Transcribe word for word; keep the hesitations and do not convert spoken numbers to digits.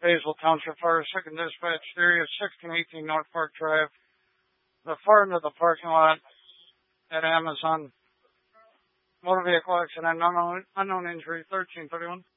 Basil Township Fire Second Dispatch Area sixteen eighteen North Park Drive. The far end of the parking lot at Amazon. Motor vehicle accident, unknown, unknown injury, thirteen thirty-one.